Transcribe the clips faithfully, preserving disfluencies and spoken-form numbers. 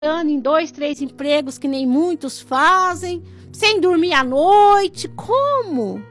em dois, três empregos que nem muitos fazem, sem dormir à noite. Como?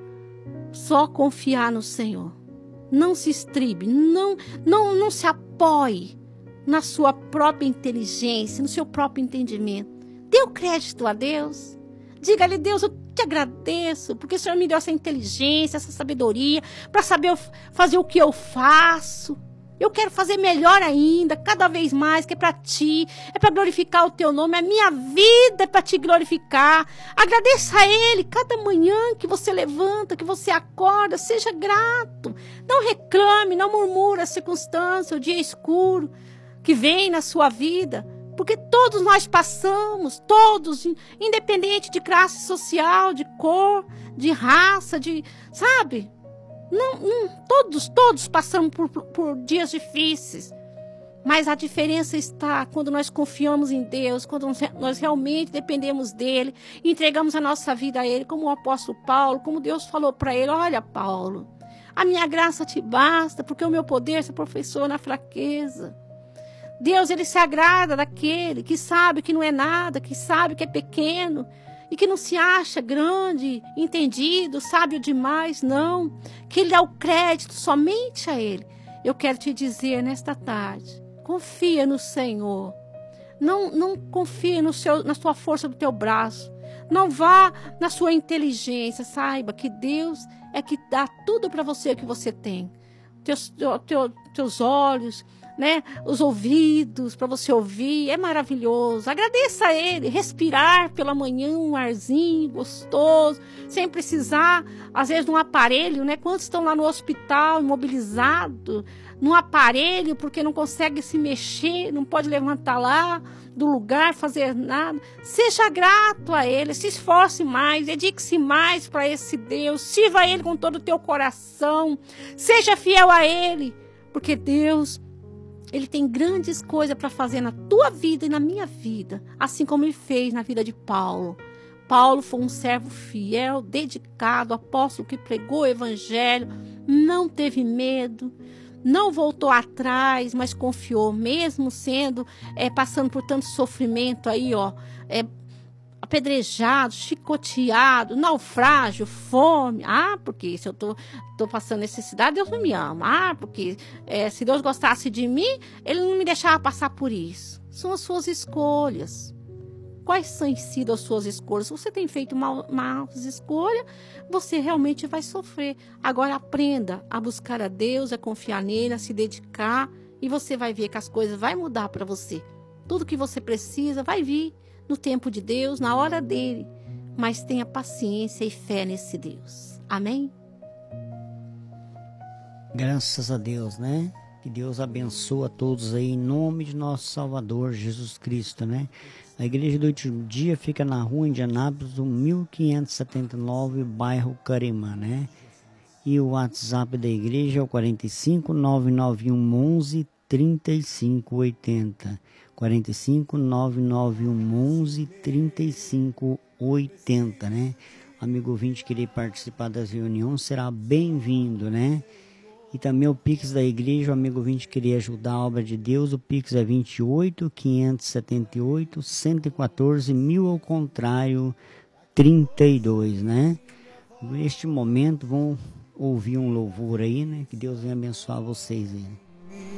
Só confiar no Senhor. Não se estribe, não, não, não se apoie na sua própria inteligência, no seu próprio entendimento. Dê o crédito a Deus. Diga-lhe: Deus, eu te agradeço, porque o Senhor me deu essa inteligência, essa sabedoria, para saber fazer o que eu faço. Eu quero fazer melhor ainda, cada vez mais, que é para ti, é para glorificar o teu nome, a minha vida é para te glorificar. Agradeça a Ele cada manhã que você levanta, que você acorda, seja grato. Não reclame, não murmure a circunstância, o dia escuro que vem na sua vida, porque todos nós passamos, todos, independente de classe social, de cor, de raça, de, sabe? Não, não, todos, todos passamos por, por, por dias difíceis. Mas a diferença está quando nós confiamos em Deus, quando nós realmente dependemos dEle, entregamos a nossa vida a Ele, como o apóstolo Paulo, como Deus falou para ele: olha, Paulo, a minha graça te basta, porque o meu poder se aperfeiçoa na fraqueza. Deus, Ele se agrada daquele que sabe que não é nada, que sabe que é pequeno, e que não se acha grande, entendido, sábio demais, não. Que Ele dá o crédito somente a Ele. Eu quero te dizer nesta tarde: confia no Senhor. Não, não confie no seu, na sua força do teu braço. Não vá na sua inteligência. Saiba que Deus é que dá tudo para você o que você tem. Teus, teu, teus olhos, né, os ouvidos para você ouvir, é maravilhoso. Agradeça a Ele. Respirar pela manhã, um arzinho gostoso, sem precisar, às vezes, de um aparelho, né? Quantos estão lá no hospital, imobilizados, num aparelho, porque não consegue se mexer, não pode levantar lá do lugar, fazer nada. Seja grato a Ele, se esforce mais, dedique-se mais para esse Deus, sirva a Ele com todo o teu coração, seja fiel a Ele, porque Deus, Ele tem grandes coisas para fazer na tua vida e na minha vida, assim como Ele fez na vida de Paulo. Paulo foi um servo fiel, dedicado, apóstolo que pregou o evangelho, não teve medo, não voltou atrás, mas confiou, mesmo sendo, é, passando por tanto sofrimento aí, ó, é, apedrejado, chicoteado, naufrágio, fome. Ah, porque se eu tô, tô passando necessidade, Deus não me ama. Ah, porque é, se Deus gostasse de mim, Ele não me deixava passar por isso. São as suas escolhas. Quais têm sido as suas escolhas? Se você tem feito mal, más escolhas, você realmente vai sofrer. Agora aprenda a buscar a Deus, a confiar nele, a se dedicar, e você vai ver que as coisas vão mudar para você. Tudo que você precisa vai vir no tempo de Deus, na hora dele. Mas tenha paciência e fé nesse Deus. Amém? Graças a Deus, né? Que Deus abençoe a todos aí, em nome de nosso Salvador Jesus Cristo, né? A igreja do último dia fica na rua Indianápolis, do mil quinhentos e setenta e nove, bairro Carimã, né? E o WhatsApp da igreja é o quarenta e cinco, nove nove um, onze, trinta e cinco oitenta. quarenta e cinco, nove nove um, onze, trinta e cinco oitenta, né? Amigo ouvinte, querer participar das reuniões, será bem-vindo, né? E também o Pix da igreja, o amigo ouvinte querer ajudar a obra de Deus, o Pix é vinte e oito, quinhentos e setenta e oito, cento e quatorze, mil ao contrário, trinta e dois, né? Neste momento, vão ouvir um louvor aí, né? Que Deus venha abençoar vocês aí.